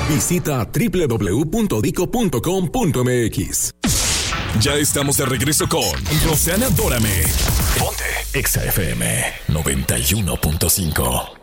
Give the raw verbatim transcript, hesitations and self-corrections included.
Visita doble u doble u doble u punto dico punto com punto m x. Ya estamos de regreso con Roxana Dórame. Ponte Exa F M noventa y uno punto cinco.